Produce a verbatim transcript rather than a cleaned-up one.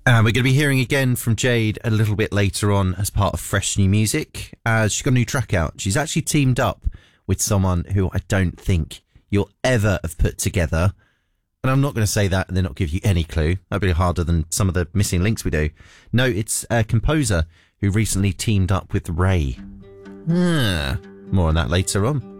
And we're going to be hearing again from Jade a little bit later on as part of Fresh New Music. Uh, she's got a new track out. She's actually teamed up with someone who I don't think you'll ever have put together. And I'm not going to say that and then not give you any clue. That'd be harder than some of the missing links we do. No, it's a composer who recently teamed up with Ray. Hmm. More on that later on.